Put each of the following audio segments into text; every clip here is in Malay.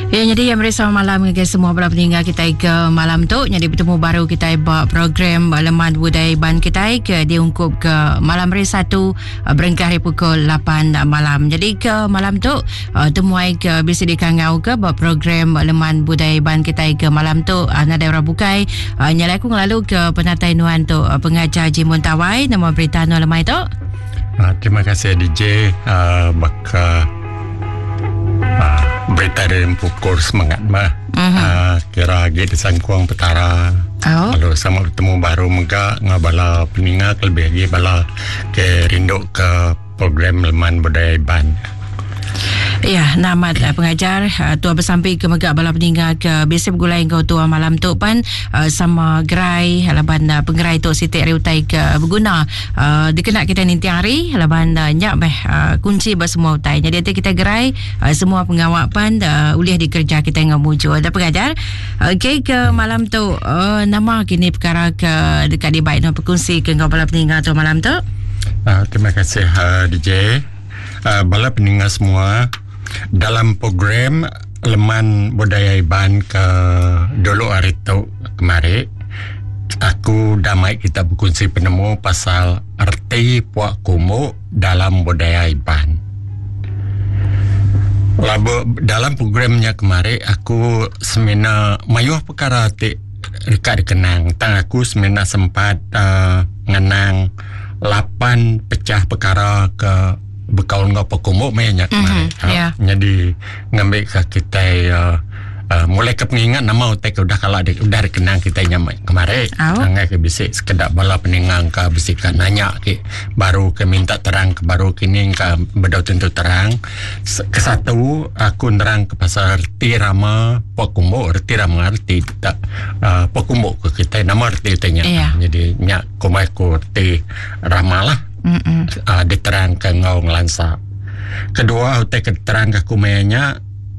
Ya, jadi yang bersama malam ke semua para pendengar kita ke malam tu. Jadi bertemu baru kita buat program Leman Budaya Ban kita ke diungkup ke malam hari 1 berengkah hari pukul 8 malam. Jadi ke malam tu temuai ke bisa dikangau ke buat program Leman Budaya Ban kita ke malam tu nada orang bukai nyalai aku ngelalu ke penatai nuan tu pengajar Jimun Tawai nama berita nu lemai tu. Terima kasih DJ baka berita dari pukul semangat mah kira lagi di Sangkuang Petara. Lalu sama bertemu baru mega ngabala peninga lebih lagi bala ke rindu ke program Leman Budaya Ban. Ya, nama pengajar tua bersampai ke megak bala peninggal ke biasa bergulai kau tua malam tu pan sama gerai laban penggerai tu Siti Riutai ke berguna dikenak kita nanti hari laban nyak kunci bersemua utai. Jadi kita gerai semua pengawak pan uliah dikerja kita dengan mujur ada pengajar. Okey ke malam tu nama kini perkara ke dekat di baik nak berkongsi ke kau bala peninggal tu malam tu. Terima kasih DJ. Bala peninggal semua dalam program Leman Budaya Ban ke dulu hari tu kemarin aku damai kita berkongsi penemu pasal arti puak kumuk dalam budaya Ban. Lalu dalam programnya kemarin aku semena mayuh perkara ti dekat dikenang tang aku semena sempat ngenang 8 pecah perkara ke berkaul ngau pekumuk banyak kemarin. Jadi ngambil ke kita mulai ke pengingat nama utek udah kalau udah dikenang kita nyamai kemarin. Angai ke bisik sekedar bala peningang ke bisik ke nanya ke baru ke minta terang ke baru kini ke bedau tentu terang. Ke satu aku terang ke pasal erti rama pekumuk, erti rama erti tak pekumuk ke kita nama erti tanya. Jadi nyak kumai ku erti rama lah. Diterangkan ngau ngelansa. Kedua utai keterang ke kumenya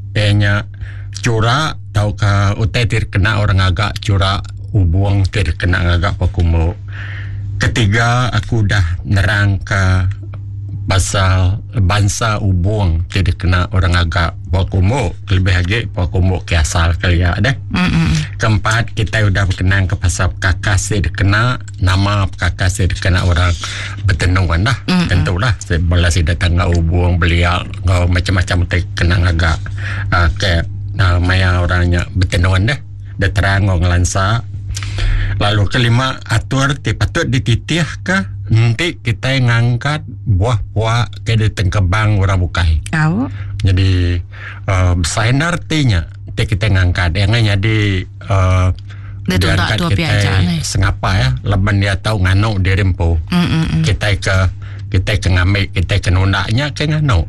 cura tau ke utai terkena orang agak cura ubuang terkena agak pakumu. Ketiga aku dah nerang ke pasal bangsa ubuang terkena orang agak pakumu lebih lagi pakumu ke asal kali ya deh. Keempat kita udah berkenang ke pasal kakas terkena nama kakas terkena orang bertenungan dah. Tentulah sebala si datang ngau ubuang beliau ngau macam-macam terkena agak ke maya orangnya bertenungan dah. Dia terang ngau ngelansa. Lalu kelima atur patut dititih ke nanti kita ngangkat buah-buah ke di tengkebang orang bukai. Jadi besar artinya kita ngangkat yang jadi diangkat kita sengapa ya leban dia tahu ngano di rempo. Kita ke ngambil kita ke nundaknya ke ngano.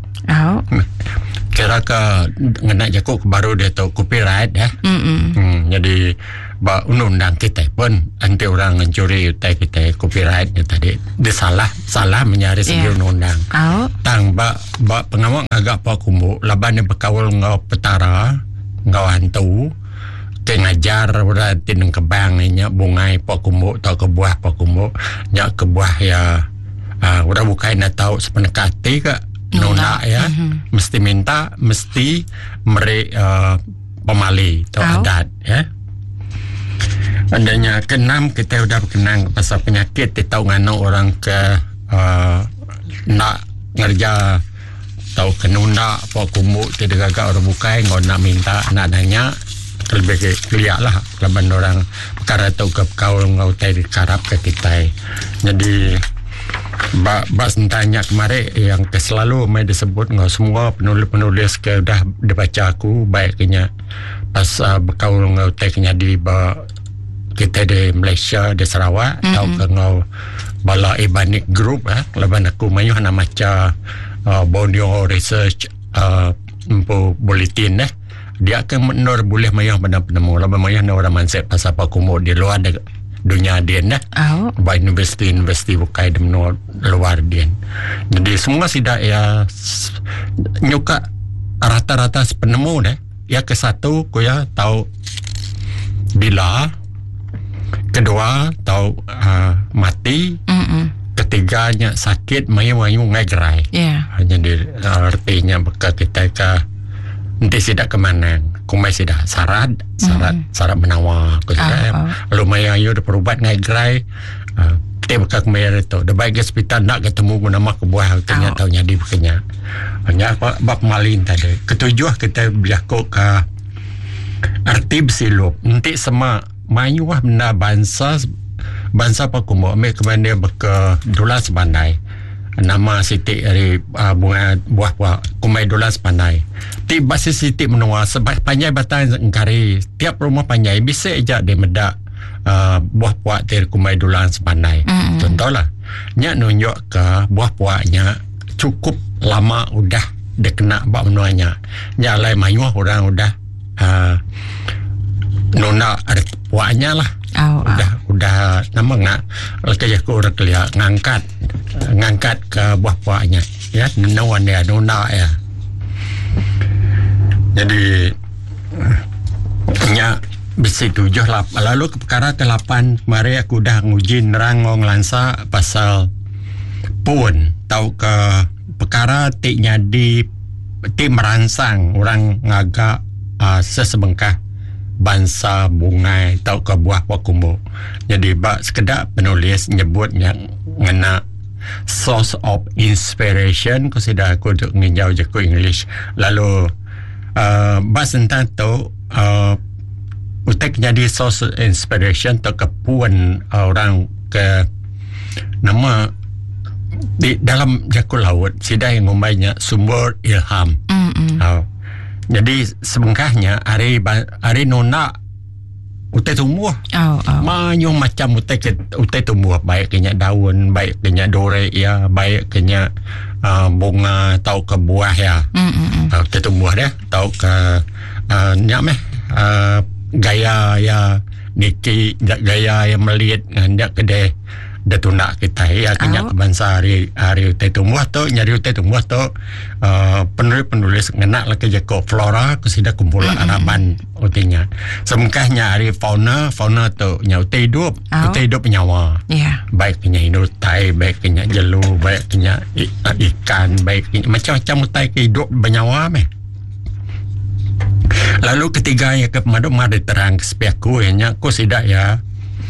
Kira ke ngenak jakuk baru dia tahu copyright ya. Jadi undang kita pun anti orang mencuri utai kita copyrightnya tadi dia salah menyari segi undang. Tang pengawak agak pak kumbu laban dia berkawal ngau petara ngau hantu ke ngajar berarti neng kebang nya bungai pak kumbu atau ke buah pak kumbu nya ke buah ya udah bukain atau sepenekati ke nona ya mesti minta mesti meri pemali atau adat ya. Adanya keenam kita udah berkenang pasal penyakit kita tahu ngano orang ke nak ngerja tahu kenunda pok kumuk tidak gagak orang bukai ngau nak minta nak nanya lebih keliak lah laban orang perkara tahu ke kaul ngau tai dikarap ke kita. Jadi bak sentanya kemarin yang selalu mai disebut ngau semua penulis ke dah dibaca aku baiknya pas berkaul ngau tai di kita di Malaysia di Sarawak tahu ke ngau bala Ibanik Group laban aku mayuh nak maca Borneo Research bulletin dia akan menur boleh mayuh pada penemu laban mayuh na orang mansep pasal pakumu di luar dunia dia by university bukai di luar dia. Jadi semua sidak ya nyuka rata-rata penemu ya ke satu ku ya tahu bila, kedua tahu mati, ketiganya sakit mayu ngai gerai. Jadi artinya bekas kita ke nanti sidak kemanang kumai sidak syarat menawar ko sidak lumayan yo perubat ngai grai te bakal kumai itu da baik hospital nak ketemu guna mak buah ternyata nya di bekenya hanya bab malin tadi ketujuh kita biako ka arti bersilup nanti sama mayuah benda bangsa pakumo ame kemana beka dolar sebanai nama Siti dari buah kumai dolar sepanai. Tiba Siti menua sebab panjai batang engkari tiap rumah panjai bisa aja dia medak buah puak dari kumai dolar sepanai. Contohlah, nyak nunjuk ke buah puaknya cukup lama udah dia kena bak menuanya. Nyak lai mayuah orang udah nona ada puaknya lah. Udah nama ngak lekaya ko ora kelia ngangkat ke buah puaknya ya nawan ya nona ya jadi nya bisi 7 lalu ke perkara ke-8 mari aku dah nguji nerang ngong lansa pasal pun tau ke perkara tiknya di merangsang orang ngagak sesebengkah bangsa bungai tau ke buah wakumbo. Jadi bak sekedar penulis nyebut yang ngena source of inspiration ko sudah aku untuk nginjau je ko English. Lalu bak tentang tu utek jadi source of inspiration tu kepuan orang ke nama di dalam jaku laut sidai ngumainya sumber ilham. Jadi sebengkahnya hari nona utai tumbuh banyak macam utai tumbuh baik kenya daun baik kenya dore ya baik kenya bunga tau ke buah ya utai tumbuh deh tau ke nyak gaya ya niki gaya yang melihat ndak kedai datuna kita ya kenya bangsa hari utai tumbuh tu nyari utai tumbuh tu penulis ngena lah ke jako flora ku sida kumpulan araban utinya semengkahnya hari fauna tu nya utai hidup nyawa baik kenya hidutai baik kenya jelu baik kenya ikan baik kenya, macam-macam utai hidup bernyawa lalu ketiga ya ke madu terang sepiaku nya ku sida ya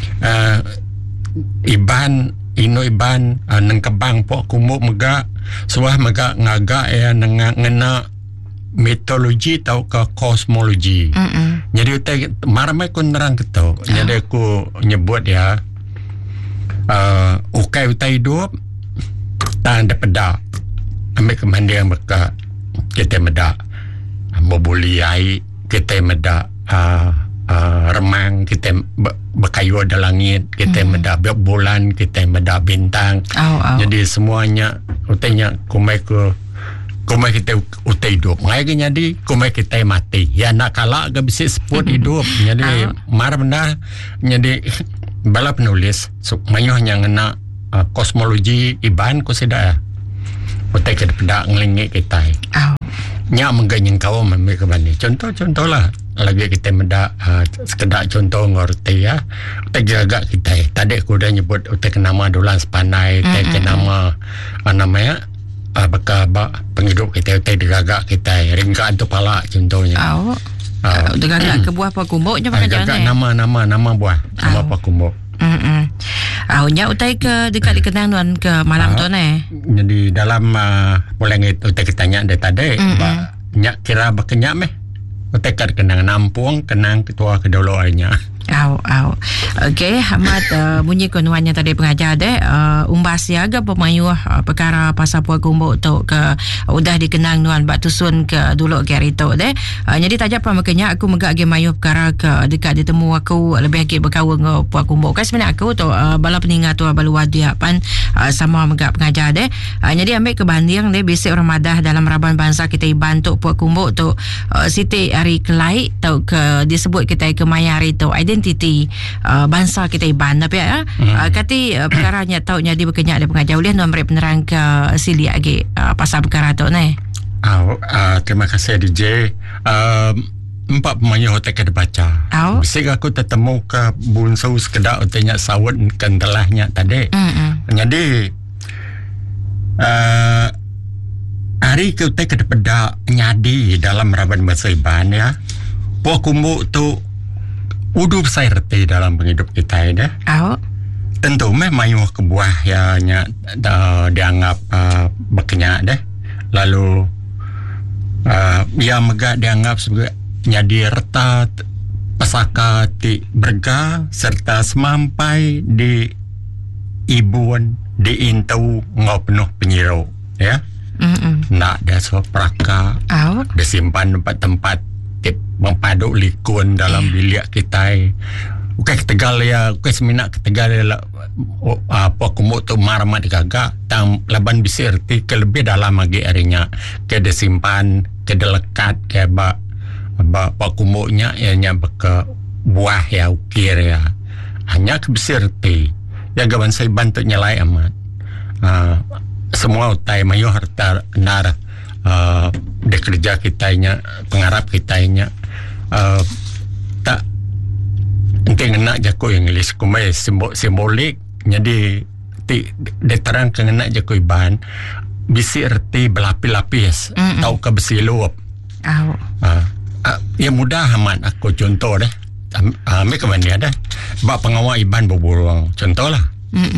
iban neng kebang pok kumuk mega suah mega ngaga ya ngena mitologi tau ke kosmologi. Jadi utai maramai ku nerang ketau. Jadi aku nyebut ya ukai utai hidup tak ada pedak ambil kemandian meka kita medak bobuliai kita medak remang kita berkayu ada langit kita medak bulan kita medak bintang jadi semuanya utainya kumai kita utai hidup ngai jadi kumai kita mati ya nak kalah ke bisa sebut hidup jadi mar benar jadi bala penulis mayuh yang ngena kosmologi iban ko sida utai kita pedak ngelingi kita nya mengganyeng kau memang bani contoh lah lagi kita mendak sekedar contoh ngerti ya utai jaga kita tadi aku dah nyebut utai nama dolan sepanai utai nama namanya bakal penghidup kita utai jaga kita ringkaan tu pala contohnya utai jaga ke buah pakumbok nya pakai jalan nama buah nama pakumbok nya utai ke dekat dikenang tuan ke malam tu jadi dalam mulai utai kita tanya dari tadi nyak kira berkenyak utai kat kenang nampung kenang ketua kedoloannya Okey, Ahmad bunyi konuannya tadi pengajar umbas siaga pemayuh perkara pasal puak kumbuk tu ke udah dikenang nuan bak tusun ke dulu ke hari tu jadi tajak pamakanya aku megak agi mayuh perkara ke dekat ditemu aku lebih lagi berkawan ke puak kumbuk kan sebenarnya aku tu bala peninggal tu balu wadia pan sama megak pengajar jadi ambil kebanding basic orang madah dalam raban bangsa kita bantu puak kumbuk tu Siti hari kelai tau ke disebut kita ke maya hari tu identiti bangsa kita iban tapi kati perkaranya taunya di berkenyak ada pengajar boleh nombor penerang ke sili lagi pasal perkara tu terima kasih DJ empat pemain hotel kita baca bisik aku tertemu ke bunsau sekedar hotelnya sawut kentelahnya tadi jadi hari kita kepada nyadi dalam raban bahasa Iban ya. Pokumu tu udah besar reti dalam penghidup kita ya. Tentu memang kebuah yang dianggap berkenyak deh. Lalu yang megak dianggap sebagai nyadi reta pesaka ti berga serta semampai di ibuan di intau ngau penuh penyiro ya. Nak ada sopraka disimpan tempat tip mempaduk likun dalam bilik kita. Ukai ketegal ya, ukai seminak ketegal ya apa kumuk tu marmat gagak tang laban bisir ti ke lebih dalam lagi arinya ke disimpan ke delekat ke ba kumuknya ianya ke buah ya ukir ya hanya ke bisir ti ya gawan saya bantu nyelai amat semua utai mayu harta nar bekerja kitanya pengarap kitanya tak mungkin nak jako English kumai simbolik jadi diterang kena jako Iban bisi erti berlapis-lapis tau ke besi luap ya mudah amat aku contoh deh mereka mana ada bak pengawal Iban berburuang contoh lah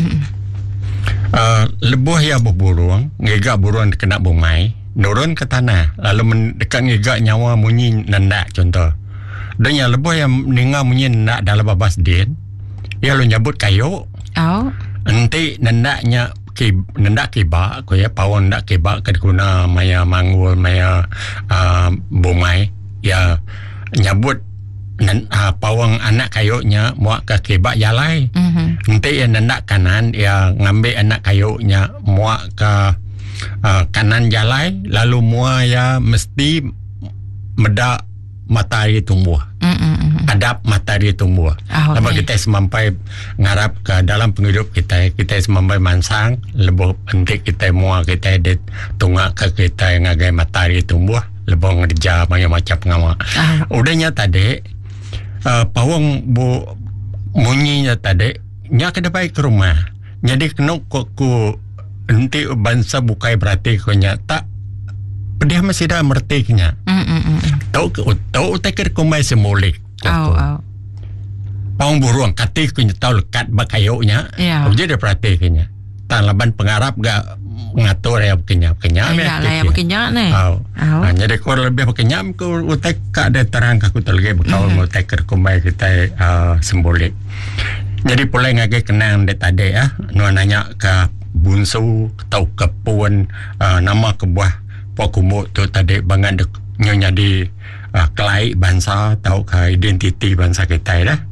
lebuh ya berburuang ngegak buruang kena bumai nurun ke tanah lalu mendekat ngegak nyawa munyi nendak contoh dan yang lebuh yang meninggal munyi nendak dalam babas din ya lu nyabut kayu nanti nendaknya nendak kibak ko ya pawon ndak kibak keduna maya mangul maya bumai ya nyabut pawang anak kayunya muak ke kibak jalai nanti yang nendak kanan ya ngambil anak kayunya muak ke kanan jalai lalu mua ya mesti medak matahari tumbuh adap matahari tumbuh lepas kita semampai ngarap ke dalam penghidup kita semampai mansang lebih penting kita mua kita edit tunggak ke kita yang agai matahari tumbuh lebih ngerja macam ngama udahnya tadi pawang bu munyinya tadi nya kada baik ke rumah jadi kena ku nanti bangsa bukai berarti ko nyata dia masih dah mertiknya tahu tekir kumai semolik pawang buruang katik ku tahu lekat bakayunya jadi perhatikannya talaban pengarap gak ngatur ya bekenya ya bekenya nih jadi kurang lebih bekenya ku utek ka ada terang aku terlagi bekau mau tekir kumai kita simbolik jadi pulai ngage kenang de tadi ya nu nanya ke bunsu tau kepun nama kebuah pokumu tu tadi bangan nyonya di kelai bangsa tau ke identiti bangsa kita dah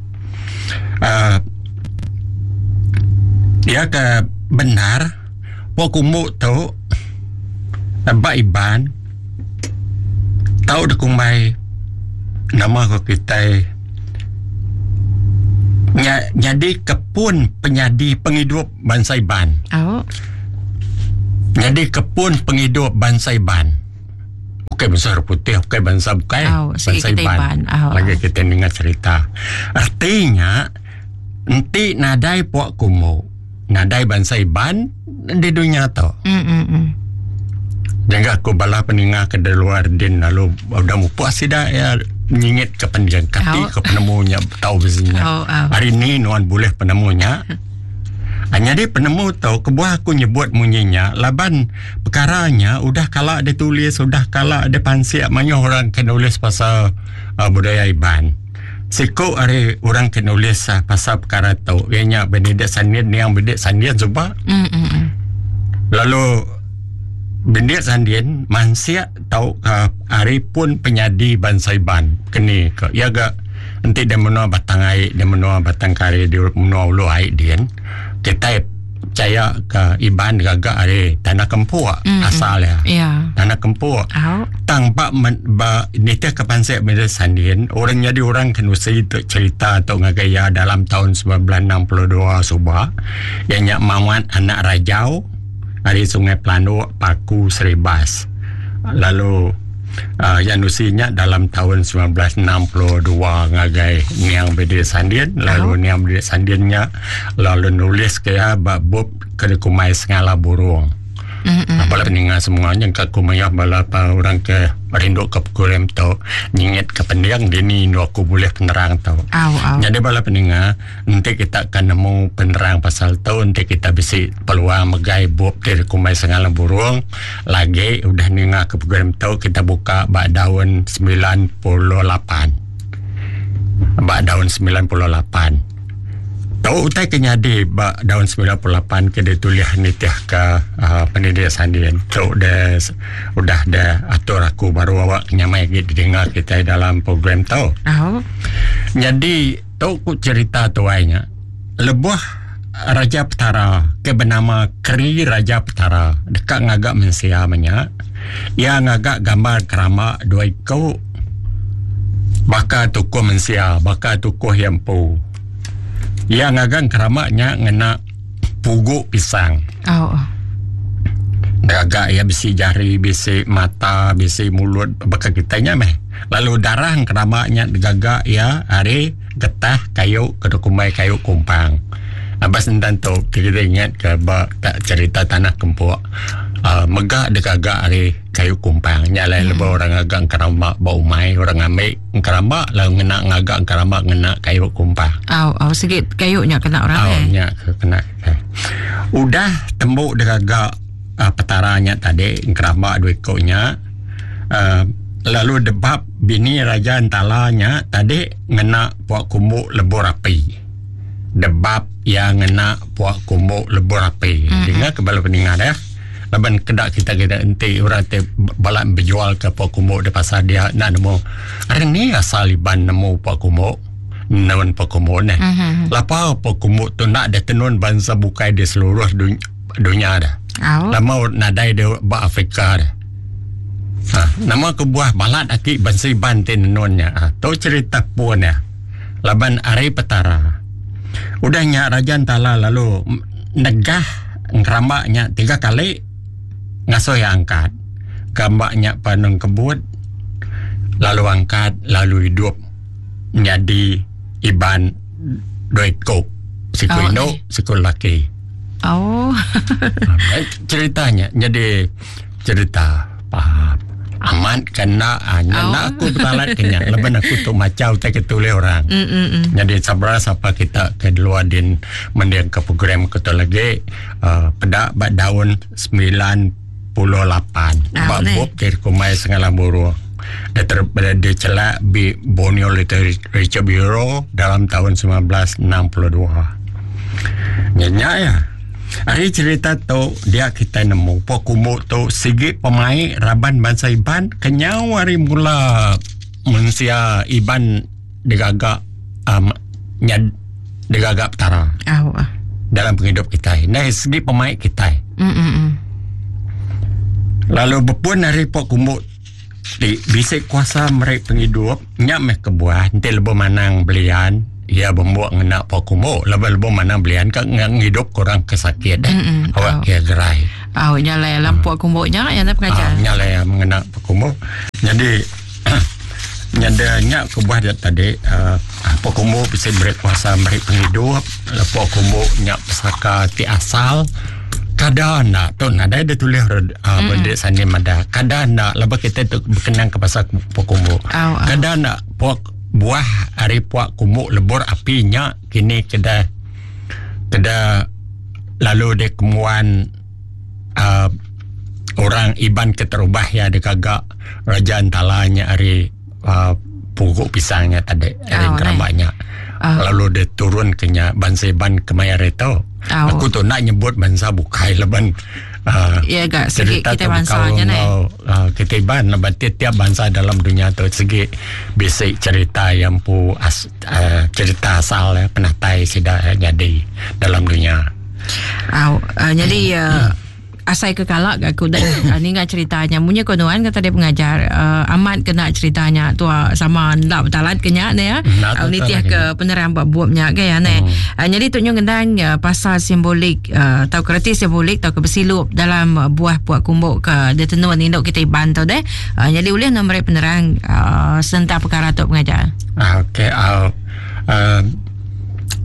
dia ke benar pokumu tu Mbak Iban tahu dekumai nama ko kita jadi kepun penyadi penghidup bangsa Iban jadi kepun penghidup bangsa Iban bukan bangsa putih bukan bangsa bukai bangsa Iban lagi kita dengar cerita artinya nanti nadai puak kumu nadai bangsa Iban di dunia tu jangan aku bala peninggal ke luar din lalu udah mu puas tidak ya nyingit ke pendidikan kati ke penemunya tahu besinya hari ni nuan boleh penemunya hanya dia penemu tahu kebuah aku nyebut munyinya laban perkaranya udah kala dia tulis udah kala dia pansi banyak orang kena nulis pasal budaya Iban siko hari orang kena nulis pasal perkara tahu ianya Benedict Sandian ni yang Benedict Sandian cuba lalu Benedict Sandian mansia tahu hari pun penyadi bangsa Iban kini ke ya gak nanti dia menua batang air dia menua batang kari dia menua ulu air dia kita percaya ke Iban gagak hari tanah kempua asal ya tanah kempua tanpa nita ke pansek Benedict Sandian orang jadi orang kenusi cerita atau ngagaya dalam tahun 1962 subah yang nyak mawan anak rajau dari Sungai Pelanu Paku Seribas lalu yang usianya dalam tahun 1962 ngagai Niang Benedict Sandian lalu Niang Benedict Sandiannya lalu nulis ke bab ke kumai Sengala Burung Bala peninga semuanya ke kumaya bala pa orang ke rindu ke program tu nyinget ke pendiang dini aku boleh penerang tu. Jadi bala peninga nanti kita akan nemu penerang pasal tu nanti kita bisa peluang megai buat dari kumai sengalang burung lagi udah ninga ke program tu kita buka bak daun 98. Bak daun 98. Tahu utai kenyadi bak daun 98 ke dia tulis ni tiah ke pendidik sandian. Tahu udah atur aku baru awak nyamai gitu dengar kita dalam program tahu. Jadi tahu ku cerita tuainya. Lebuh Raja Petara ke bernama Keri Raja Petara dekat ngagak Mensia banyak. Ia ngagak gambar kerama dua ikau. Baka tukuh Mensia, baka tukuh Yampu. Yang agang keramaknya ngena puguk pisang. Agak ya bisi jari, bisi mata, bisi mulut bakal kitanya meh. Lalu darah keramaknya gagak ya hari getah kayu kedukumai kayu kumpang. Abas entan tu kita ingat ke tak cerita tanah kempuk. Megak degagak hari kayu kumpang nyalai lebih orang agak keramak bau mai orang ambil keramak lalu ngena ngagak keramak ngena kayu kumpang sikit kayunya kena orang kena udah tembuk degagak petaranya tadi keramak dua ekoknya lalu debab bini raja antalanya tadi ngena puak kumuk lebur api debab yang ngena puak kumuk lebur api dengar kebala peningat ya. Laban kedak kita enti orang te balak berjual ke Pak Kumuk di pasar dia nak nemu. Hari ni asal iban nemu Pak Kumuk. Namun Pak Kumuk ni. Lapa Pak Kumuk tu nak dia tenun bangsa bukai di seluruh dunia dah. Lama nadai dia ba Afrika dah. Nama kebuah balat aki bangsa iban tenunnya. Tu cerita pun ya. Laban Ari Petara. Udahnya Raja Antala lalu negah ngeramaknya 3 kali ngasoy angkat gambaknya panung kebut lalu angkat lalu hidup menjadi iban doikok siku Indo siku laki ceritanya jadi cerita aman kena nak aku betalat kenya leban aku tu macau tak ketulih orang jadi sabar siapa kita ke luar din mendiang ke program kita lagi pedak bak daun 98 bak bob dari kumai sengalang buru dia celak di Borneo Literature Bureau dalam tahun 1962 nyanyi ya. Hari cerita tu dia kita nemu Pak Kumuk tu segi pemain raban bangsa iban kenyau hari mula mensia iban digagak digagak Petara dalam penghidup kita. Nah segi pemain kita. Lalu berpun hari Pak Kumuk bisik kuasa mereka penghidup nyak meh kebuah nanti lebih manang belian ia membuat ngena Pak Kumuk lebih mana belian kan ngidup kurang kesakit awak kia gerai nyalai lampu Kumuknya yang nak pengajar nyalai mengena Pak Kumuk jadi nyadanya kebuah dia tadi Pak Kumuk bisa beri kuasa mereka penghidup Pak Kumuk nyak pesaka ti asal kadang nak tu ada tulis benda sani mada kadang nak lebih kita tu berkenang ke pasal Pak Kumuk kadang nak buah hari Puak Kumuk lebur apinya kini keda lalu dia kemuan orang iban keterubah ya dia kagak Raja Antalanya hari pokok pisangnya tadi hari keramaknya lalu dia turun kenya bangsa iban kemayar itu aku tu nak nyebut bangsa bukai leban ya agak segi kita bangsanya kita iban leban tiap bangsa dalam dunia tu segi basic cerita yang cerita asal penatai sudah jadi dalam dunia jadi asai kekalak aku dah ni ngah ceritanya punya konuan kata dia pengajar amat kena ceritanya tu sama ndak betalat kenya ne ya ni tiah ke penerang buatnya ke ya ne jadi tunjuk gendang pasal simbolik atau kerti simbolik atau ke bersilup dalam buah Puak Kumuk ke detenun induk kita iban tu deh jadi boleh nombor penerang sentang perkara tu pengajar okey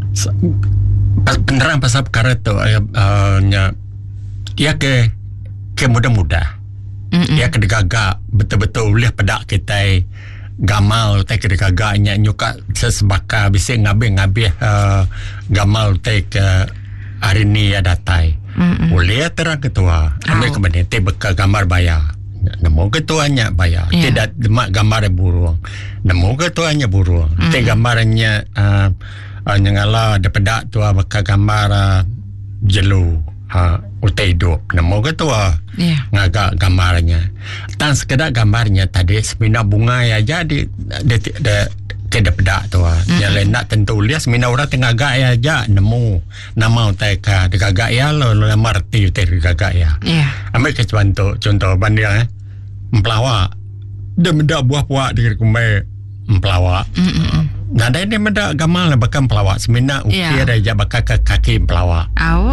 penerang pasal perkara tu ya ke ke mudah-mudah. Ya kedegagak betul-betul oleh pedak kita gamal te kedegagaknya nyuka sesebaka bisa ngabih-ngabih gamal te ke hari ni ya datai. Oleh terang ketua ambil kemudian te beka gambar bayar. Nemu ketuanya bayar. Tidak demak gambar burung. Nemu ketuanya burung. Te gambarnya nyangala ada pedak tua beka gambar jelu. Utai hidup. Nemu ketua ngagak gambarnya. Tan sekedar gambarnya tadi semina bunga ya jadi keda pedak tu yang lain nak tentu lihat semina orang tengah gak ya aja nemu nama utai ka degagak ya lo marti utai degagak ya. Ambil ke contoh banding mempelawak. Dia mendak buah puak di kumbai mempelawak. Nah ada ini mendak gamal bahkan pelawak semina ukir aja bakal kaki pelawak.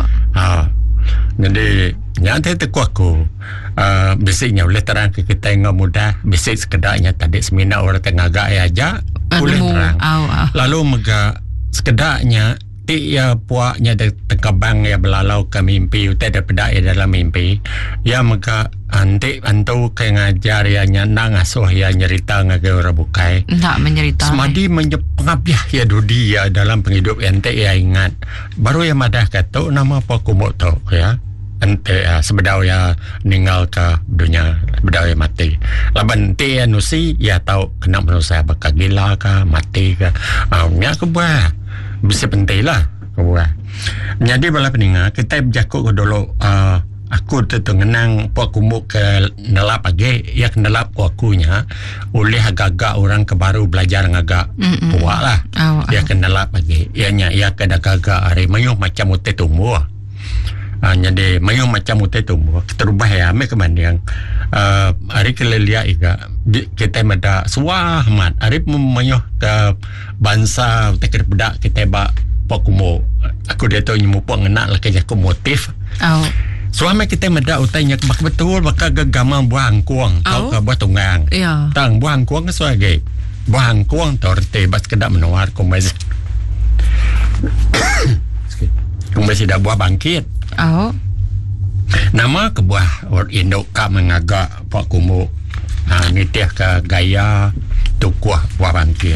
Jadi yang tadi aku bisiknya oleh terang ke kita yang mudah bisik sekedarnya tadi semina orang tengah gak aja boleh terang lalu mega sekedarnya ya puaknya terkebang ya belalau ke mimpi utai daripada dalam mimpi ya mega antik antu ke ngajar ya nyanang asuh ya nyerita ngagai orang bukai tak mencerita semadi pengabdiah ya dudi ya dalam penghidup ente ya ingat baru ya madah kata nama apa kumuk tu ya ente sebedau ya ninggal ke dunia sebedau ya mati laban ente ya nusi ya tahu kena manusia bakal gila ke mati ke ya kebuah bisa penting lah kebuah jadi bala peninga kita berjakuk ke dulu aku tu ngenang puak kumuk ke nelap age ya nelap akunya oleh agak-agak orang ke baru belajar ngagak puak lah ya ke nelap age ianya ya ke agak-agak hari mayuh macam utai tumbuh jadi mayuh macam utai tumbuh terubah ya ambil kebanding hari kelelia iga kita meda suah amat hari mayuh ke bangsa utai kerbedak kita bak puak kumuk aku dia tahu nyemupuk ngenak lah kejaku motif suami kita medak utainya betul bakal gagamang buah angkuang kau ke buah tunggang tang buah angkuang ke sebagai buah angkuang torte bas kedak menawar kumbas dah buah bangkit nama ke buah induk ka mengagak pak kumuk nitih ke gaya tukuah buah bangkit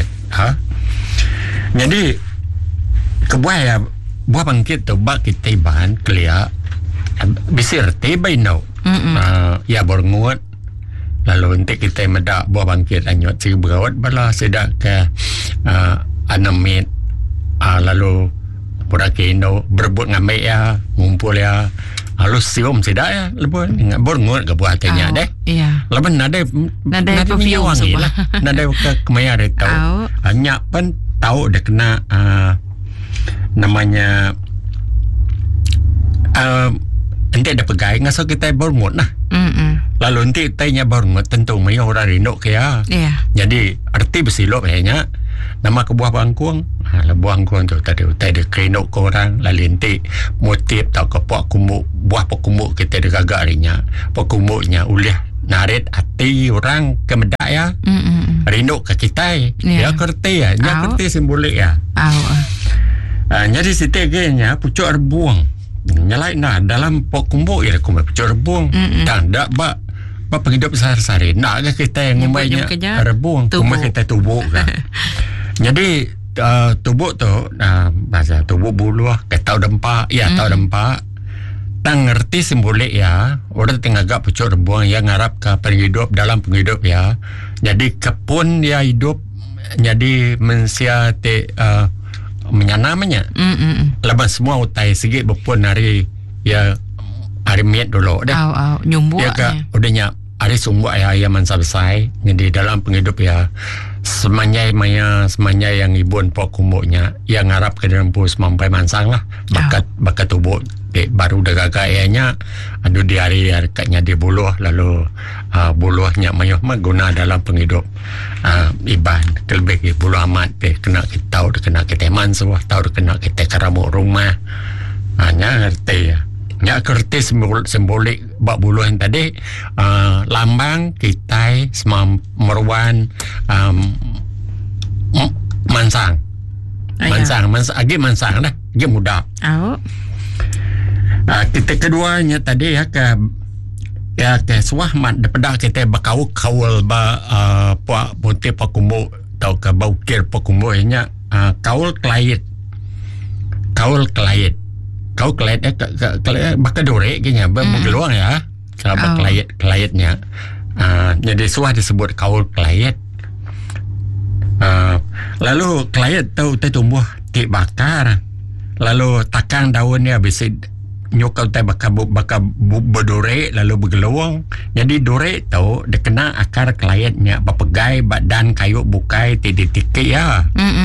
jadi ke buah ya buah bangkit tu bak kita bahan kelia bisa reti bainau ya borngut lalu nanti kita medak buah bangkit anyot si berawat bala sedak ke anamit lalu burakino berebut ngambil ya ngumpul ya lalu sium sedak ya lepas borngut ke buah tanya deh lepas nada perfume lah nada ke kemayar itu hanya pun tahu dia kena namanya nanti ada pegai ngaso kita borngut lah lalu nanti tanya borngut tentu mayu orang rindu kaya jadi arti bersilap hanya nama ke buah bangkuang buah bangkuang tu tadi ada kerinuk ke orang lalu nanti motif tau ke buah pok kumuk kita ada gagak harinya pok kumuknya oleh narit hati orang ke medak ya rindu ke kita ya kerti ya kerti simbolik ya jadi siteganya pucuk rebuang nyalai nah dalam pok kumbuk ya kumai pucuk rebuang dan tak bak penghidup sehari-hari nak ke kita yang ngumainya rebuang kumai kita tubuk kan jadi tubuk tu bahasa tubuk buluh ke tau dempak ya tau dempak tak ngerti simbolik ya orang tengah agak pucuk rebuang yang ngarap ke penghidup dalam penghidup ya jadi kepun dia hidup jadi mensiate menyanamanya lepas semua utai sikit berpun hari ya hari miat dulu dah nyumbu ya kak udahnya hari sumbu ya mansa besai jadi dalam penghidup ya semanya yang ibun pok kumuknya yang ngarap ke dalam pus mampai mansang lah bakat tubuh baru dah gagaknya aduh di hari katnya di buluh lalu buluhnya mayuh guna dalam penghidup iban kelebih buluh amat kena kita tahu kena kita mansuah tahu kena kita karamuk rumah nya ngerti ya nya kerti simbolik bak buluh yang tadi lambang kita meruan mansang agi mansang dah agi muda kita keduanya tadi ya ke ya ke suah mat daripada kita bakau kawal ba puak putih pakumu tau ke baukir pakumu nya kawal klait bakal dorek kayaknya bergeluang ya kalau klaitnya jadi suah disebut kawal klait. Lalu klait tu tumbuh tik bakar, lalu takang daunnya bisa nyokau tai bakal berdorek lalu bergeluang. Jadi dorek tu dia kena akar klaitnya berpegai badan kayu bukai titik ya.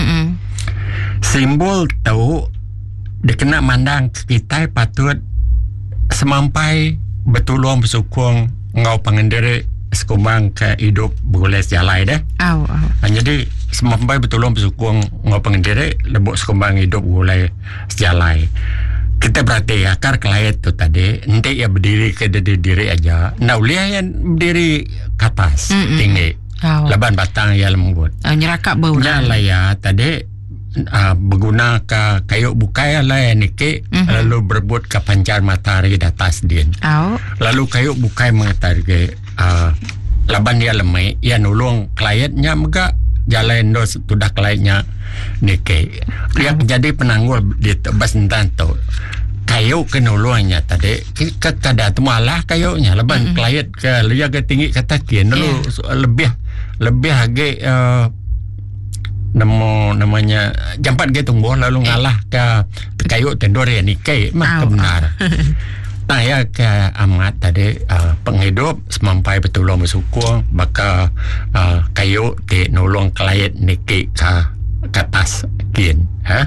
Simbol tu dia kena mandang kita patut semampai betulung bersukung ngau pengendiri sekumbang ke hidup boleh sejalai dah. Jadi semampai betulung bersukung ngau pengendiri lebuk sekumbang hidup boleh sejalai. Kita berarti akar kelait tu tadi nanti ya berdiri ke diri aja. Nah uliah yang berdiri ke atas tinggi. Laban batang ya lembut. Nyerakap bau. Lah ya tadi berguna ke kayu bukai lah niki lalu berebut ke pancar matahari di atas dia. Lalu kayu bukai mengatakan laban dia lemai ia nulung kliennya mega jalan dos sudah kliennya niki dia jadi penanggul di tebas entan tu kayu kenulungnya tadi kada tu malah kayunya laban klien ke liya ke tinggi kata kian lalu lebih lagi namanya jampat ke tumbuh lalu ngalah ke kayu tendor ya niki mah benar. Saya ke amat tadi penghidup semampai betulung bersukung baka kayu di nolong klien niki ke atas kian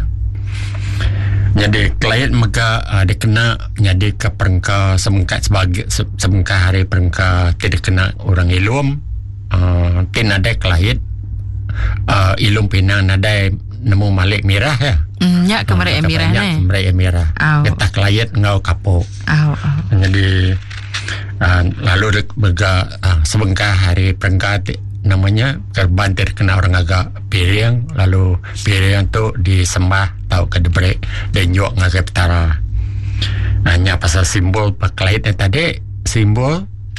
jadi klien maka dia kena jadi ke perengka semengkat sebagai semengkat hari perengka tidak kena orang ilum tin ada klien ilum pinang ada nemu malik mirah ya. Ya kemarin emirah ni. Kemarin emirah. Kita klien ngau kapok. Jadi lalu berga sebengkah hari perengkat namanya terbantir kena orang agak piring lalu piring tu disembah tau ke debrek dan nyok ngagak petara. Hanya pasal simbol klien tadi simbol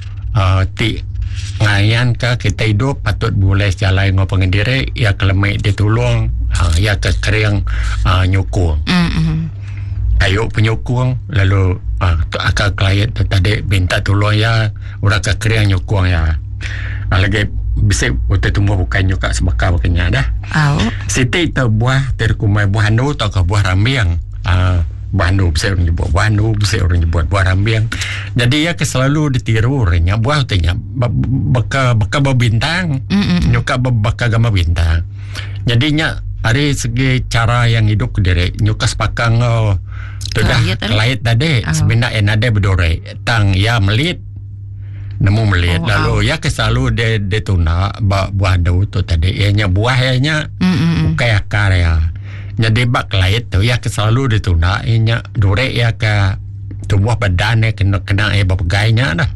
ngayan ke kita hidup patut boleh jalan ngau pengendiri ya kelemik ditulung ya ke kering nyukung kayu penyukung lalu akal klien tadi minta tolong ya udah ke kering nyukung ya lagi bisa utai tumbuh bukan nyuka sebakar bukannya dah siti tu buah terkumai buah handu atau ke buah rambiang buah handu bisa orang nyebut buah handu bisa orang nyebut buah rambiang jadi ya selalu ditiru orangnya buah utainya baka berbintang nyuka baka gambar bintang jadinya hari segi cara yang hidup diri nyuka sepakang sudah kelait tadi sebenarnya ada berdore tang ya melit nemu melit lalu ya selalu dia tuna buah handu tu tadi ianya buahnya bukan akar ya jadi bak kelait tu ya selalu dituna ianya dore ya ke tubuh badannya kena berpegainya dah.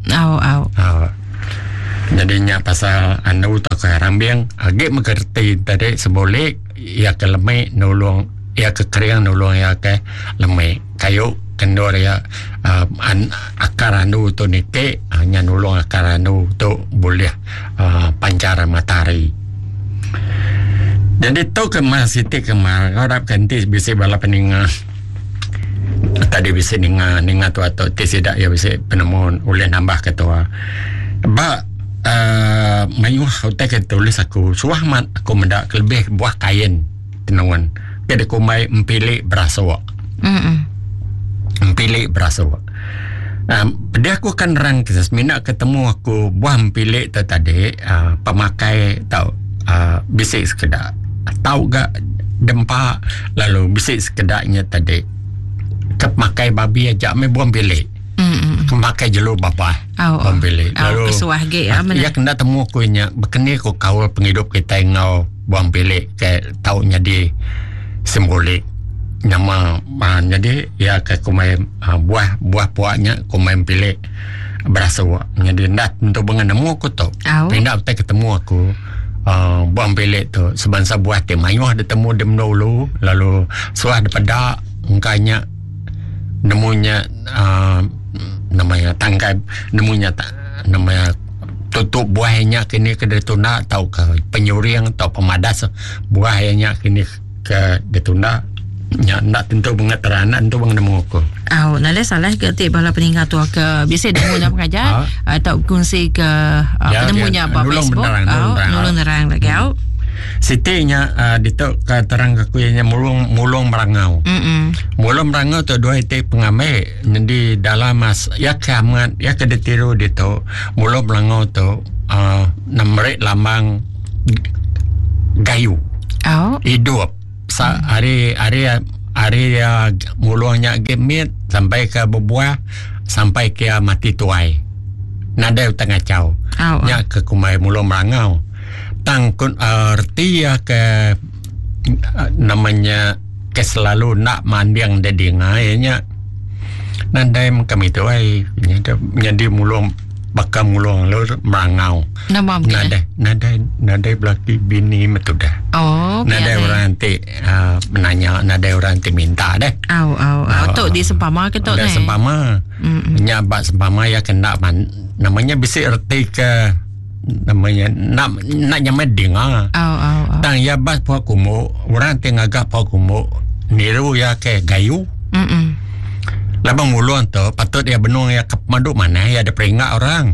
Jadinya pasal anu tak ke rambiang agak mengerti tadi sembolik ya ke lemai nolong ya ke kering nolong ya ke lemai kayu kendor ya akar anu tu nike hanya nolong akar anu tu boleh pancar matahari. Jadi tu kemar siti kemar harap ganti bisa bala peninga tadi bisa ninga tu atau tidak ya bisa penemu oleh nambah ketua mayuh hotel tulis aku suah mat aku mendak lebih buah kain tenuan kada aku mai empilih berasawa empilih berasawa dia aku kan rang kisah mina ketemu aku buah empilih tu tadi pemakai tahu bisik sekedar tahu gak dempa lalu bisik sekedarnya tadi kemakai babi aja me buang pilih kemakai jelu bapa buang pilih lalu ya kena temu kuinya bekeni ko kawal penghidup kita ngau buang pilih ke taunya di simbolik nama jadi ya ke kumai buah puaknya kumai pilih berasa jadi ndak untuk mengenemu aku tu pindah utai ketemu aku buang pilih tu sebangsa buah temayuh ada temu dem dulu lalu suah daripada engkanya nemunya namanya tangkai nemunya namanya tutup buahnya kini ke detuna atau ke penyuring atau pemadas buahnya kini ke detuna nya nak tentu pengataranan tu bang nemu ko. Nada salah ke ti bala peninggal tu ke biasa demo nak pengajar atau kongsi ke penemunya apa Facebook. Nulung nerang lagi Sitinya dito ka terang ke kuyanya mulung merangau. Mulung merangau tu dua itu pengamai jadi dalam mas ya kaman ya kedetiru dito mulung merangau tu namrek lambang gayu. Hidup hari mulungnya gemit sampai ke berbuah sampai ke mati tuai. Nada tengah cau. Nya ke kumai mulung merangau. Tangkun arti ya ke namanya ke selalu nak mandiang dading ayahnya nandai kami tu ay jadi mulung bakal mulung lalu merangau nandai belaki bini metu dah nandai orang nanti menanya nandai orang nanti minta deh tu di sempama ke tu sempama nyabak sempama ya kena namanya bisa arti ke namanya nak nyameding tang ya bas po kumo orang tengaga po kumo niru ya ke gayu labang mulun tu patut ya benung ya kepmaduk mana ya ada peringat orang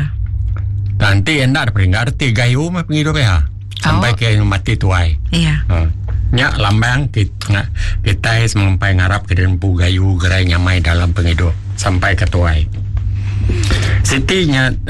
nanti enda ada peringat arti gayu mah pengidup ya sampai ke mati tuai nya lambang kita sampai ngarap ke dempu gayu gerai nyamai dalam pengidup sampai ke tuai sitinya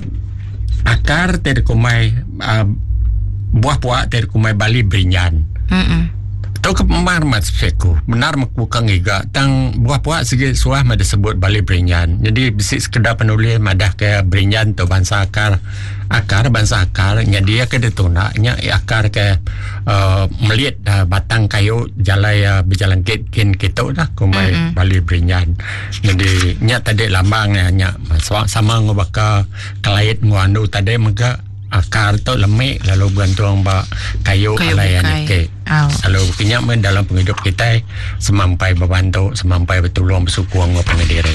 akar terkumai buah-buah terkumai Bali Brinjan. Tahu ke marmat seku. Benar makukang iga tang buah-buah segi suah mada sebut Bali Brinjan. Jadi bisi sekedar penulis madah ke Brinjan tu bangsa akar bangsa akar nya dia ke detuna nya akar ke melihat batang kayu jalan berjalan kin kita dah kumai Bali Brinjan. Jadi nya tadi lambang nya sama ngobaka kelait nguandu tadi maka akar tu lemik lalu gantung ba kayu alayan ke lalu kinyak men dalam penghidup kita semampai berbantu semampai bertolong bersukuang apa ngediri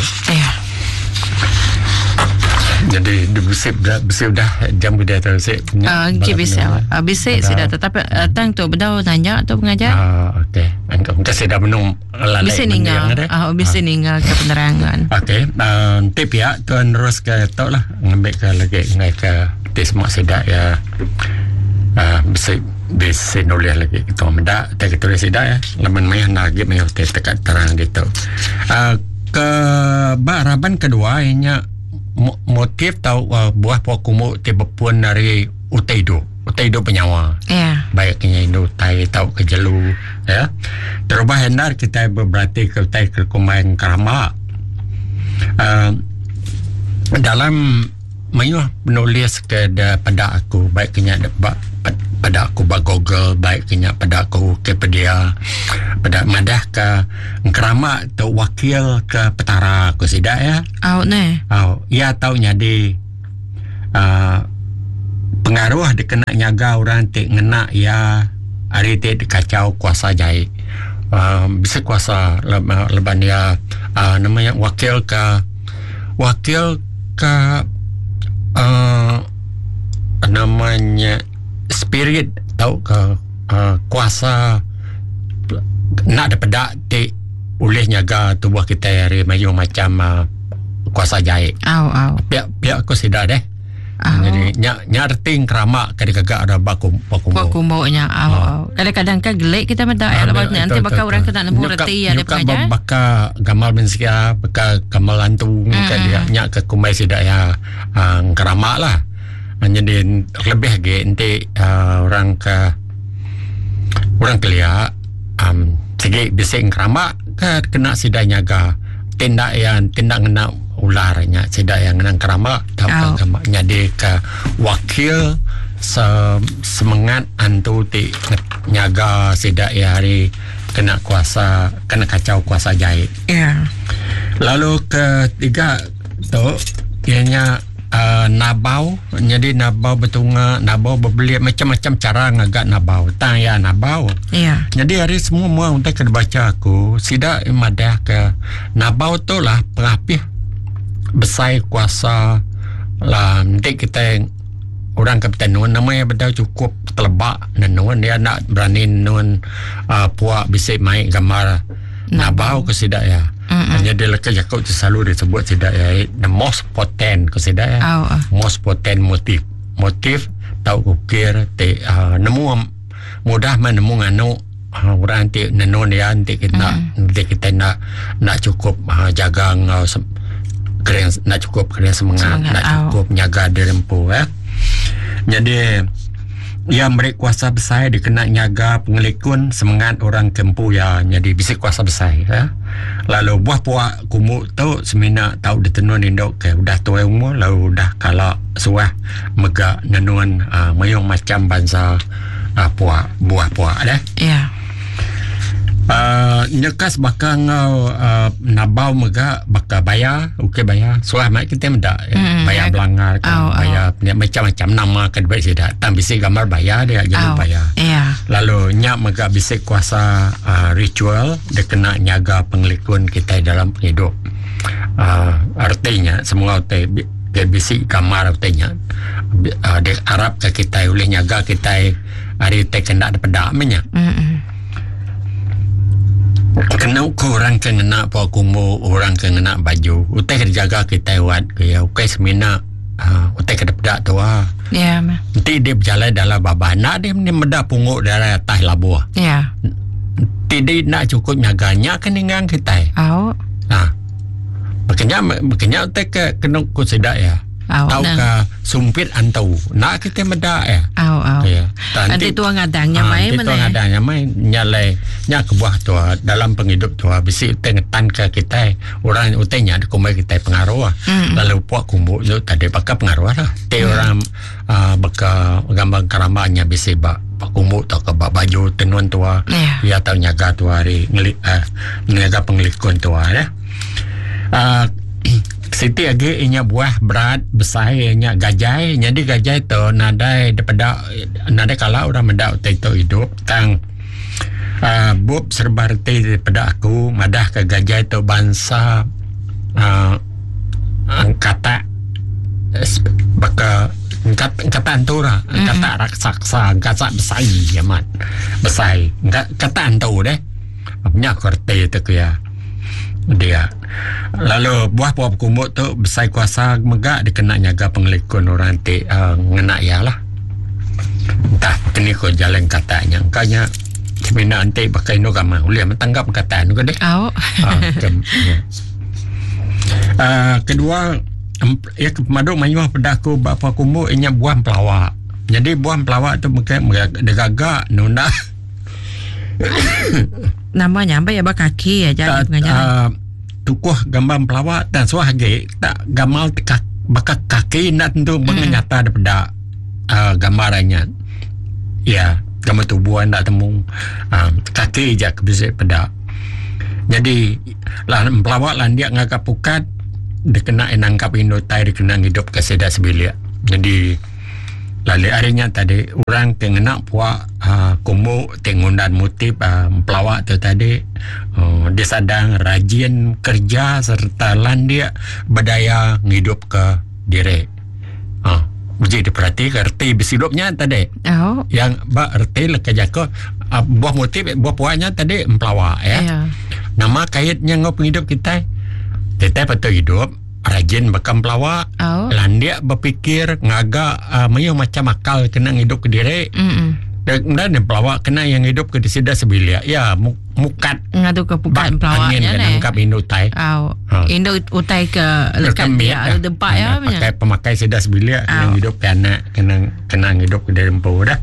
jadi bersih dah jam kita tersik bisa sudah tetapi tang tu bedau nanya tu pengajar okey engkau sudah menung lalai bisa ninggal ke penerangan tip ya tuan terus ke tau lah ngambil ke lagi ngai ke semua sedak ya bisa nulis lagi kita mendak tak tulis sedak ya laman mai lagi mai tekat terang gitu ke baraban kedua nya motif tahu buah pokumu tiba pun dari utaido penyawa baiknya Indo tai tahu ke jelu ya terubah hendar kita berarti ke tai ke kumain kerama dalam mayuh menulis pada aku baiknya pada aku Google baiknya pada aku Wikipedia pada madah ke kerama atau wakil ke petara aku sidak ya ya tahu nyadi pengaruh dikena nyaga orang tik ngena ya hari tik dikacau kuasa jahit bisa kuasa leban ya namanya wakil ke namanya spirit tahu ke kuasa nak ada pedak ti oleh nyaga tubuh kita hari mayu macam kuasa jahit pihak aku sedar deh jadi nyarting keramak kadang-kadang ada bakumbo-nya kadang-kadang kan gelik kita mendak nanti bakal orang kena nemu reti ada pengajar bakal gamal mensia bakal gamal lantung dia nyak ke kumai sidak ya keramak lah jadi lebih lagi nanti orang kelia segi bising keramak kena sidak nyaga tindak kena ularnya sidak yang nang keramak tahu jadi ke wakil semangat antu ti nyaga sidak ya hari kena kacau kuasa jahit lalu ketiga tu ianya nabau jadi nabau betunga nabau berbeli macam-macam cara ngagak nabau tang ya nabau jadi hari semua untuk kena baca aku sidak madah ke nabau tu lah perapih besai kuasa lah nanti kita orang kapten nuan namanya betul cukup telebak dan nuan dia nak berani nuan puak bisik main gambar nabau ke sidak ya. Hanya dia lekat jakau selalu disebut sidak ya the most potent ke sidak ya. Most potent motif tahu ukir te nemu mudah menemu nganu orang nanti nenon dia nanti kita nak cukup jaga keren, nak cukup keren semangat. Nak cukup nyaga dirempu ya. Jadi ya mereka kuasa besar dikena nyaga pengelikun semangat orang kempu ya, jadi bisa kuasa besar ya. Lalu buah puak kumuk tu semina tahu ditenun indok ke udah tua umur lalu dah kalau suah megak nenun mayung macam bangsa puak buah puak dah. Ya. Nyekas bakal nabau mega bakal bayar bayar suah mak kita mendak bayar belanggar bayar macam-macam nama kedua sidak tam bisi gambar bayar dia jangan bayar lalu nyak mega bisi kuasa ritual dia kena nyaga pengelikun kita dalam hidup artinya semua dia bisi gambar artinya dia Arab ke kita oleh nyaga kita hari kita kena ada pedak minyak kena orang kena apa kumu orang kena baju utai kena jaga kita buat ya ukai semina utai kena pedak tu ya nanti dia berjalan dalam babah nak dia medah punguk dari atas labuh ya tidak nak cukup nyaganya keningan kita makanya utai kena kusidak ya tahu ke sumpit antau nak kita medak ya nanti tuang ngadangnya main nanti tuang ngadangnya main nyalai nyak kebuah tu dalam penghidup tu bisi tengetan ke kita orang utenya di kumai kita pengaruh lalu puak kumbuk tu tadi pakai pengaruh lah te orang baka gambar karamanya bisi pak kumbuk tu ke baju tenun tu ya tahu nyaga tu hari nyaga pengelikun tu ya Siti lagi inya buah berat besar inya gajai jadi gajai tu nadai daripada nadai kalau orang mendak itu hidup tang bub serba reti daripada aku madah ke gajai tu bangsa kata baka kata antura kata raksasa kata besar amat besar kata antu deh punya kerti tu ya dia lalu buah puak kumuk tu besar kuasa megak dikena nyaga pengelikun orang nanti ngena ya lah entah kini ko jalan katanya kanya semina nanti pakai no kama uliah mentanggap kata nu deh kedua ya kemaduk mayuh pedaku bapa kumuk inya buah pelawak jadi buah pelawak tu mungkin degagak nunda namanya apa ya kaki aja pengajaran tukuh gambar pelawak dan suah lagi tak gamal bakal kaki nak tentu nyata daripada gambarannya ya gambar tubuhan tak temu kaki je bisa pada jadi lah pelawak lah dia ngagap pukat dia kena nangkap indotai dia kena hidup ke sedak sebilik jadi lalu harinya tadi orang kena puak kumuk tengundan motif pelawak tu tadi dia sadang rajin kerja serta landia berdaya hidup ke diri jadi diperhati kerti besidupnya tadi yang erti lekat jaka buah motif buah puaknya tadi pelawak ya nama kaitnya ngop hidup kita patut hidup rajin bekam pelawak landia berpikir ngaga mayu macam akal kena hidup ke diri dan pelawak kena yang hidup ke disida sebilia ya mukat ngadu ke pukat pelawaknya nangkap Indo utai Indo utai ke lekat dia depak ya pakai pemakai sida sebilia yang hidup ke anak kena hidup ke diri empu dah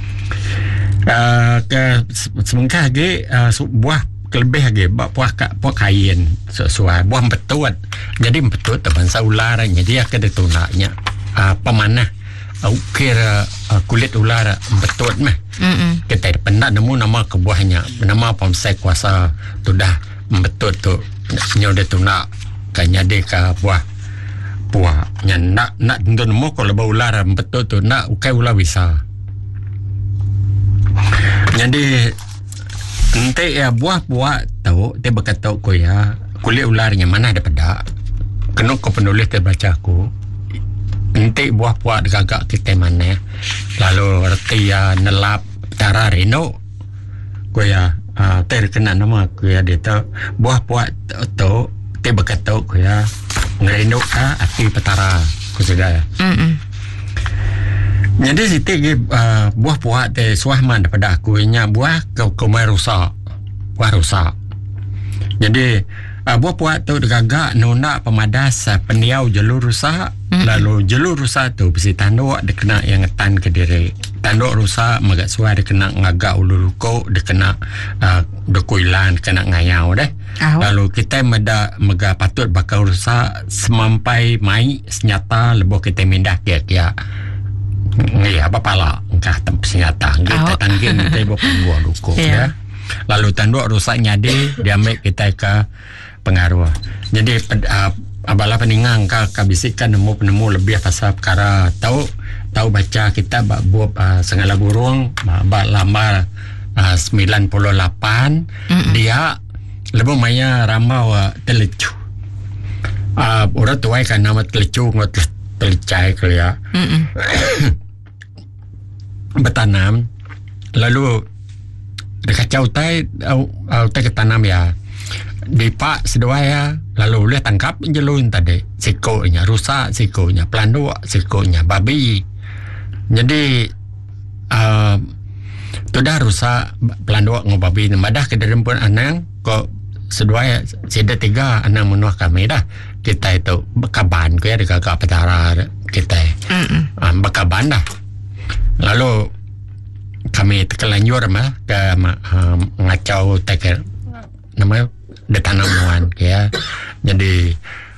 ke semengkah lagi buah kelebih lagi buah kain sesuai buah betut jadi betut bangsa ular jadi akan ditunaknya pemanah ukir kulit ular betut mah kita pernah nemu nama kebuahnya nama pomsek kuasa tu dah betut tu nyoda tunak kanya dia ke buah nya nak tentu nemu kalau bau ular betut tu nak ukai ular bisa jadi nanti ya buah-buah tahu dia berkata aku ya kulit ularnya mana ada pedak kena kau penulis dia baca aku nanti buah puak gagak kita mana lalu reti nelap tara reno ko ya terkena nama ko ya dia tu buah puak tu te bakato ko ya ngreno ka ati petara ko sudah jadi sitik buah puak te suahman daripada aku nya buah ko mai rusak buah rusak jadi buah puak tu gagak nona pemadas peniau jalur rusak lalu jalur rusak tu besi tanduk dia kena yang ngetan ke diri tanduk rusak magak suai dia kena ngagak ulu luko dia kena dokuilan kena ngayau deh lalu kita mega patut bakal rusak semampai mai senyata lebo kita mindah ke ya apa pala engkah tempat senyata kita tanggin kita buah luko ya lalu tanduk rusak nyade dia ambil kita ke pengaruh. Jadi abala peningang ka bisikan nemu lebih pasal perkara tahu baca kita buat segala burung lambar 98 dia lebih maya ramau telecu. Orang tuai kan nama telecu ngot telecai kelia. Bertanam lalu dekat jauh tai ketanam ya. Dipak seduaya lalu boleh tangkap jelun tadi sikonya rusak sikonya pelanduk sikonya babi jadi tu dah rusak pelanduk ngau babi nemadah ke dalam pun anang kok seduaya sida 3 anang menuah kami dah kita itu bekaban ko ya dekat petara kita bekaban dah lalu kami terkelanjur ke ngacau teker namanya dia tanaman ya jadi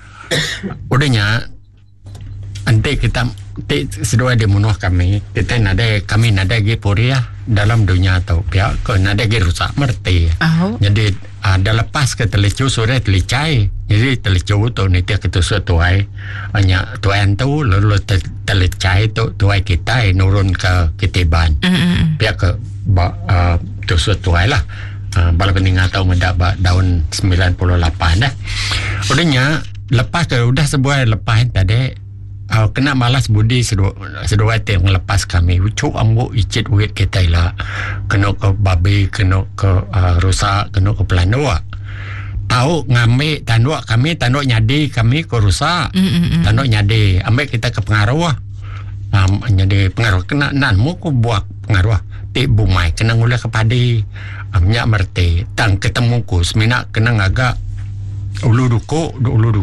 udahnya nanti kita sedua di munuh kami kita kami nada gi poria dalam dunia atau pihak ke nada gi rusak merti jadi ada lepas ke telecu sore telicai jadi telecu tu nanti ketusuk tuai hanya tuan tu lalu telicai tu tuai kita nurun ke kitiban pihak ke tusuk tuai lah bala peningat tahu mendapat daun 98 dah. Udahnya lepas ke udah sebuah lepas tadi kena malas budi sedua yang lepas kami ucuk ambu icit wit kita lah kena ke babi kena ke rusak kena ke pelanduk tahu ngambil tanduk nyadi kami ke rusak tanduk nyadi ambil kita ke pengaruh jadi pengaruh kena nanmu ku buat pengaruh ti bumai kena ngulah ke padi amnya merti tang ketemu ku semina kena ngagak ulu duko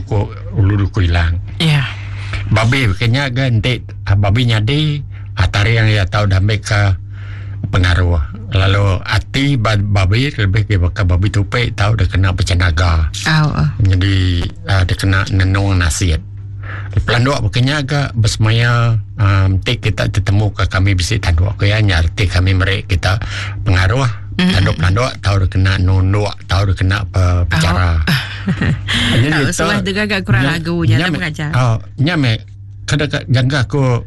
hilang babi kenya ganti babi nyadi atari yang ya tahu damai ke pengaruh lalu hati babi lebih ke babi tupai tahu dia kena pecenaga jadi dia kena nenung nasihat pelanduk bukannya agak bersemaya kita ketemu ke kami bisi tanduk ke ya nyarti kami mereka kita pengaruh tanduk tahu dia kena nunduk tahu dia kena bicara jadi setelah dia agak kurang lagunya tak mengajar nyame kadang jangka aku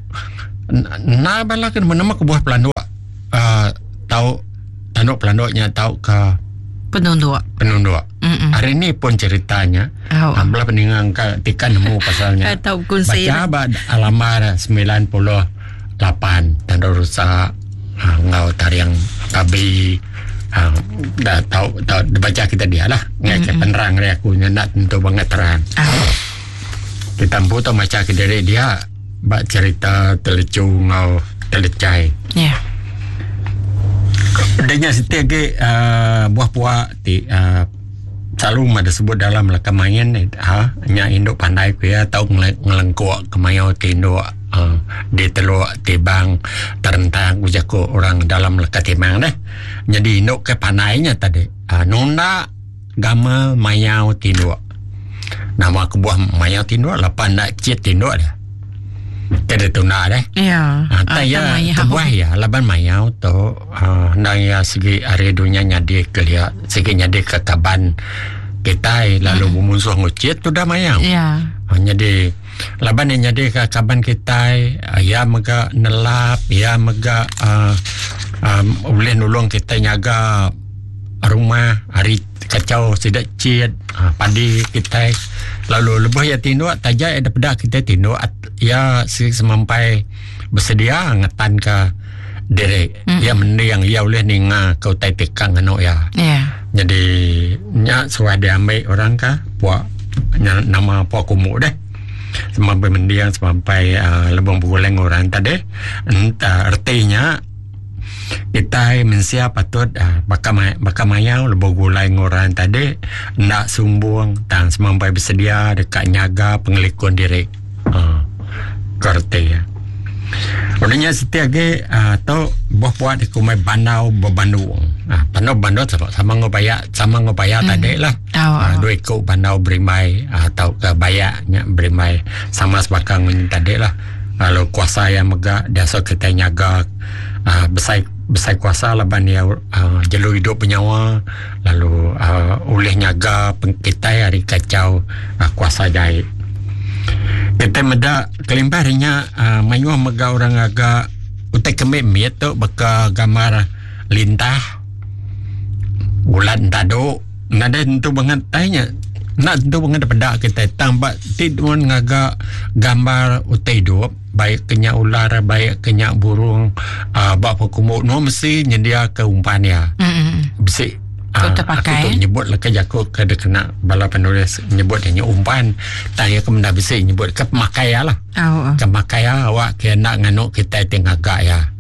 bala kan menama ke buah pelanduk tahu tanduk pelanduknya tahu ke penunduk. Hari ini pun ceritanya belah peningang ketika nemu pasalnya baca alamar 98 tanduk rusak ngau tariang babi dah tahu baca kita dia lah ngecek penerang dia aku nak tentu banget terang kita tahu baca ke dari dia bak cerita telecu ngau telecai adanya setiap buah puak selalu ada sebut dalam kemayan nya induk pandai ku ya tahu ngelengkuk kemayau tinduk di teluk tibang terentang ujaku orang dalam lekat tibang dah jadi induk ke pandainya tadi nunda gama mayau tinduk nama ke buah mayau tinduk lapan nak cit tinduk dah kada tuna deh taya kebuah ya laban mayau tu naya segi area dunia nyadi kelia segi nyadi ke kaban kita lalu memusuh ngucit tu dah mayau jadi laban yang nyadi ke kaban kita ya mega nelap ya mega boleh nulung kita nyaga rumah hari kacau sidak cit padi kita lalu lebih ya tinduk tajak ada pedak kita tinduk ya semampai bersedia ngatan ke diri ya mending ya oleh ninga kau tai tekang ano ya. Jadi nya suada ambil orang ka puak nama puak kumuk deh. Sampai mendiang sampai lebong beguleng orang tadi artinya kita mensia patut bakamayang lebong guleng orang tadi nak sumbung dan sampai bersedia dekat nyaga pengelikun diri kerti ya. Orangnya setiap ke atau buat di kumai bandau berbandung. Bandau sama ngobaya tadi lah. Dua ikut bandau berimai atau ke bayaknya berimai sama sebakang tadi lah. Lalu kuasa yang megak dasar kita nyaga besar kuasa lah bandia jalur hidup penyawa. Lalu oleh nyaga kita hari kacau kuasa jahit. Kita meda kelimpahnya mayuh mega orang agak utai kemit tu baka gambar lintah bulan tado nada tentu banget tanya nak tentu banget pedak kita tambah tidun ngaga gambar utai hidup baik kenya ular baik kenya burung bapa kumuk no mesti nyedia ke umpan ya besi aku terpakai. Aku tu nyebut lah aku kada kena bala penulis nyebut hanya umpan. Tanya ke benda besi nyebut ke pemakai lah. Pemakai awak kena nganuk kita tengah gak ya.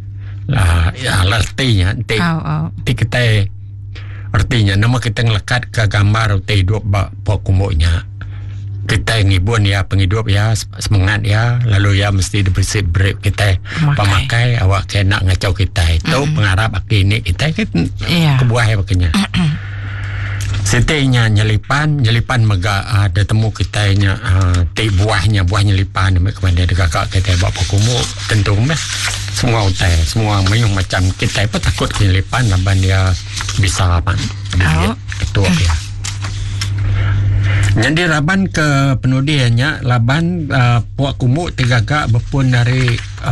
Artinya nanti kita artinya nama kita ngelekat ke gambar utai hidup bak kumuknya. Kita ngibun ya penghidup ya semangat ya lalu ya mesti dibersih break kita pemakai awak kena ngacau kita itu pengharap ini kita kebuah ya pakainya setinya nyelipan mega ada temu kita nya buah nyelipan kemudian ada kakak kita bawa kumuk tentu semua utai semua mayung macam kita pun takut nyelipan laban dia bisa apa itu ya. Jadi laban ke penudiannya laban puak kumuk tegagak berpun dari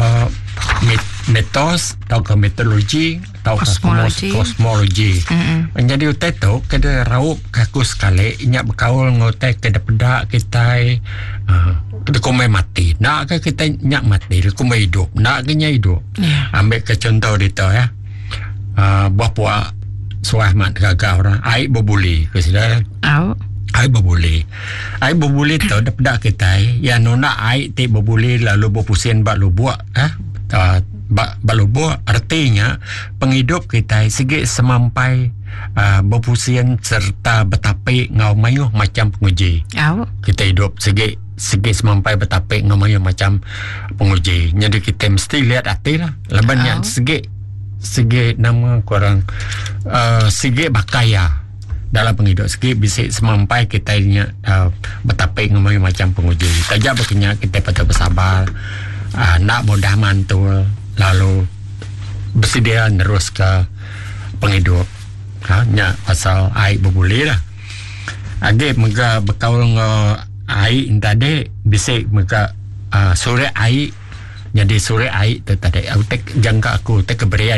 mitos atau ke metodologi atau kosmologi. Jadi utai tu kada raup kaku sekali inyak berkaul ngotai kada pedak kita kita kumai mati. Nak ke kita nyak mati, kumai hidup. Nak ke nyak hidup. Ambil ke contoh itu ya. Buah puak suahmat gagak orang air berbuli ke saudara. Air berbuli tu dapat kita yang nona air ti berbuli lalu berpusing bak lubuk bak lubuk artinya penghidup kita segi semampai berpusing serta bertapik ngau mayuh macam penguji kita hidup segi semampai bertapik ngau mayuh macam penguji jadi kita mesti lihat hati lah lebannya segi nama kurang segi bakaya dalam penghidup segi bisa semampai kita ini bertapik ngomong macam penguji tajak berkenyak kita patut bersabar nak mudah mantul lalu bersedia terus ke penghidup nya pasal air berbuli lah agak mega berkaul dengan air tadi bisa mega sore air jadi sore air tu tadi aku jangka aku keberian